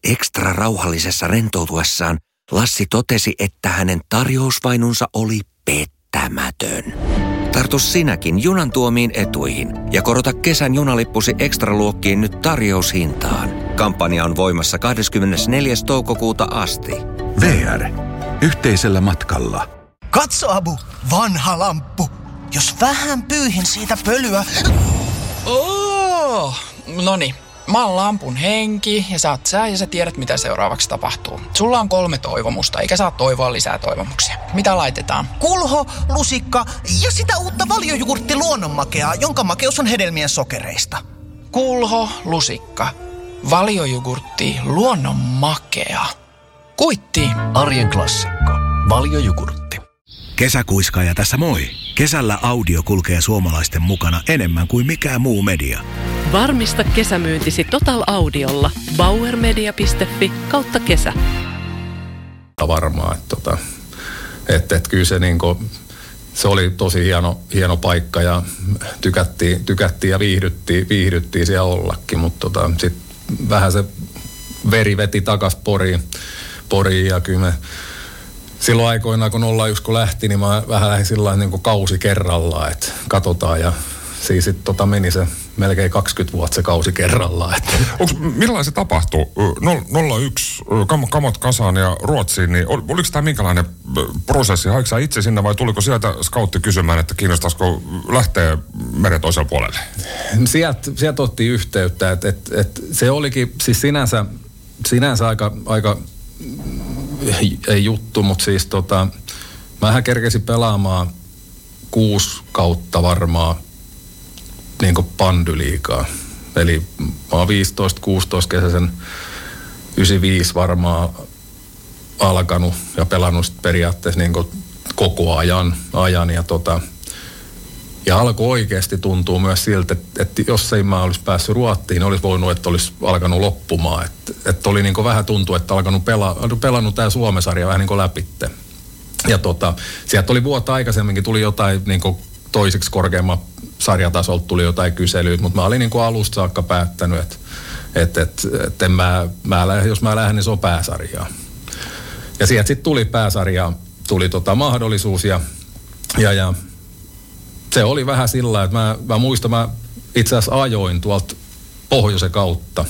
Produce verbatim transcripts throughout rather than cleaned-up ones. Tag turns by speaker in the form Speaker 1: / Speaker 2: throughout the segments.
Speaker 1: ekstra rauhallisessa rentoutuessaan Lassi totesi, että hänen tarjousvainunsa oli pettämätön. Tartu sinäkin junan tuomiin etuihin ja korota kesän junalippusi ekstraluokkiin nyt tarjoushintaan. Kampanja on voimassa kahdeskymmenesneljäs toukokuuta asti.
Speaker 2: V R. Yhteisellä matkalla.
Speaker 3: Katso, Abu, vanha lamppu. Jos vähän pyyhin siitä pölyä...
Speaker 4: Oh, noni. Mä oon lampun henki ja sä oot sä ja sä tiedät mitä seuraavaksi tapahtuu. Sulla on kolme toivomusta eikä saa toivoa lisää toivomuksia. Mitä laitetaan?
Speaker 3: Kulho, lusikka ja sitä uutta valiojugurtti luonnonmakeaa, jonka makeus on hedelmien sokereista.
Speaker 4: Kulho, lusikka, valiojugurtti, luonnonmakea. Kuitti.
Speaker 5: Arjen klassikko. Valiojugurtti.
Speaker 6: Kesäkuiskaaja tässä moi. Kesällä audio kulkee suomalaisten mukana enemmän kuin mikään muu media.
Speaker 7: Varmista kesämyyntisi Total Audiolla. bauermedia piste fi kautta kesä.
Speaker 8: Varmaan, että tota, et, et kyllä se, niinku, se oli tosi hieno, hieno paikka ja tykättiin, tykättiin ja viihdyttiin, viihdyttiin siellä ollakin, mutta tota, sitten vähän se veri veti takas Poriin, Poriin ja kyllä me silloin aikoinaan, kun nolla yksi kun lähti, niin mä vähän lähdin sillä niin kuin kausi kerrallaan, että katsotaan ja siis sitten tota meni se melkein kaksikymmentä vuotta se kausi kerrallaan. Että.
Speaker 9: Onko, millainen se tapahtui? nolla yksi kam, kamot kasaan ja Ruotsiin, niin ol, oliko tämä minkälainen prosessi? Haitko sä itse sinne vai tuliko sieltä scoutti kysymään, että kiinnostaisiko lähteä meren toiselle puolelle?
Speaker 8: Sieltä sielt otettiin yhteyttä, että et, et se olikin siis sinänsä, sinänsä aika, aika ei, ei juttu, mutta siis tota, mähän kerkesin pelaamaan kuusi kautta varmaan niin kuin pandyliigaa. Eli mä oon viisitoista kuusitoista kesäisen yhdeksänkymmentäviisi varmaan alkanut ja pelannut periaatteessa niin kuin koko ajan. ajan ja, tota, ja alkoi oikeasti tuntua myös siltä, että, että jos ei mä olisi päässyt Ruottiin, niin olisi voinut, että olisi alkanut loppumaan. Että, että oli niin kuin vähän tuntua, että alkanut pela, pelannut tämä Suomen-sarja vähän niin kuin läpitte. Ja tota, sieltä oli vuotta aikaisemminkin, tuli jotain niin kuin toisiksi korkeamman sarjatasolta tuli jotain kyselyitä, mutta mä olin niin kuin alusta saakka päättänyt, että, että, että, että mä, mä, jos mä lähden, niin se on pääsarjaa. Ja sieltä sitten tuli pääsarjaa, tuli tota mahdollisuus ja, ja, ja se oli vähän sillä, että mä, mä muistan, mä itse asiassa ajoin tuolta pohjoisen kautta.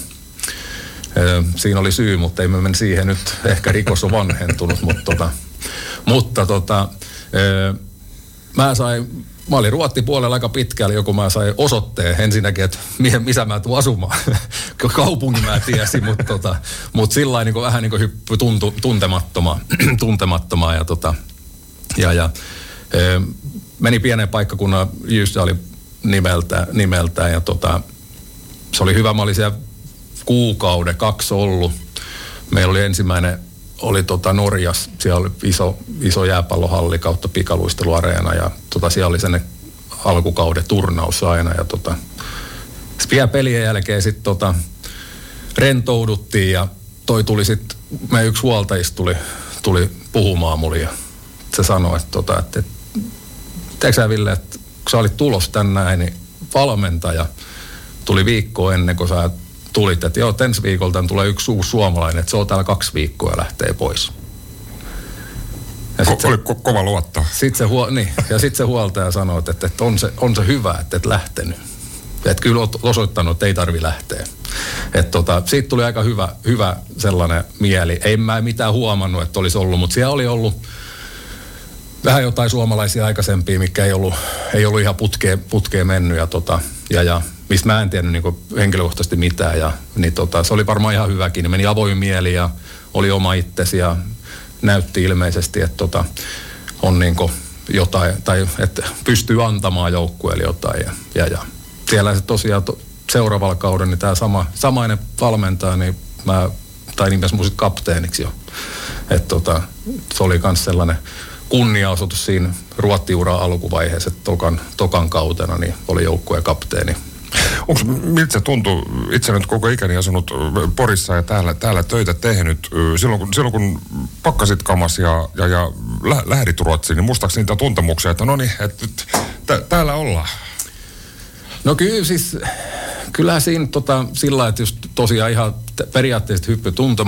Speaker 8: Siinä oli syy, mutta ei mä mene siihen nyt. Ehkä rikos on vanhentunut, mutta, tota, mutta tota, mä sain, mä olin Ruotti-puolella aika pitkällä, joku mä sain osoitteen ensinnäkin, että missä mä tuun asumaan. Kaupungin mä tiesin, mutta, tota, mutta sillä niin vähän niin kuin hyppy tuntu, tuntemattomaan, tuntemattomaan ja, tota, ja, ja e, meni pienen paikkakunnan, Jyssä oli nimeltä, nimeltään ja tota, se oli hyvä, mä olin siellä kuukauden, kaksi ollut. Meillä oli ensimmäinen, oli tota Norjas, siellä oli iso, iso jääpallohalli kautta pikaluisteluareena ja tota, siellä oli sen alkukauden turnaus aina ja tota, vielä pelien jälkeen sitten tota, rentouduttiin ja toi tuli sitten, meidän yksi huoltajista tuli, tuli puhumaan mulle ja se sanoi, että tota, että, että tiedätkö sä Ville, että kun sä olit tulos tän näin, niin valmentaja tuli viikkoa ennen kuin sä tulit, että joo, ensi viikolta tulee yksi uusi suomalainen, että se on täällä kaksi viikkoa ja lähtee pois. Ja
Speaker 9: Ko- se, oli ko- kova luottaa.
Speaker 8: Sit se huo, niin, ja sitten se huoltaja sanoi, että, että on, se, on se hyvä, että et lähtenyt. Että kyllä olet osoittanut, että ei tarvi lähteä. Että tota, siitä tuli aika hyvä, hyvä sellainen mieli. Ei mä mitään huomannut, että olisi ollut, mutta siellä oli ollut vähän jotain suomalaisia aikaisempia, mikä ei ollut, ei ollut ihan putkeen, putkeen mennyt ja, tota, ja, ja mistä mä en tiennyt niin henkilökohtaisesti mitään. Ja, niin tota, se oli varmaan ihan hyväkin. Niin meni avoin mieli ja oli oma itsesi ja näytti ilmeisesti, että tota, on niin jotain, tai että pystyy antamaan joukkueelle jotain. Ja, ja, ja. Siellä se tosiaan to, seuraavalla kaudella niin tämä sama, samainen valmentaja, niin mä, tai nimesi mun sitten kapteeniksi jo. Että tota, se oli myös sellainen kunniaosoitus siinä Ruotti-uran alkuvaiheessa, että tokan, tokan kautena niin oli joukkueen kapteeni.
Speaker 9: Onko, miltä se tuntuu? Itse nyt koko ikäni asunut Porissa ja täällä, täällä töitä tehnyt. Silloin kun, silloin kun pakkasit kamas ja, ja, ja lä, lähdit Ruotsiin, niin muistaakseni niitä tuntemuksia, että no niin, että t- täällä ollaan.
Speaker 8: No kyllä siis, kyllähän siinä tota, sillä lailla, että just tosiaan ihan periaatteessa hyppy